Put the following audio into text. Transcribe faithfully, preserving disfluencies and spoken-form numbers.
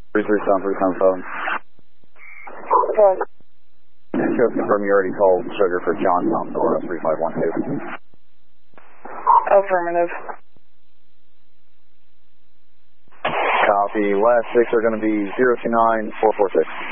three three seven three seven phone. Okay. Just confirm you already called Sugar for John South Florida three five one two. Affirmative. Copy. Last six are going to be zero two nine four four six.